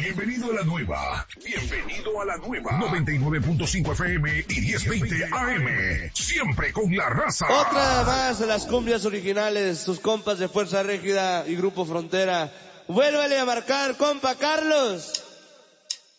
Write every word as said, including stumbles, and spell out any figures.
Bienvenido a la nueva. Bienvenido a la nueva. noventa y nueve punto cinco F M y diez veinte A M. Siempre con la raza. Otra más de las cumbias originales, sus compas de Fuerza Régida y Grupo Frontera. Vuélvale a marcar, compa Carlos.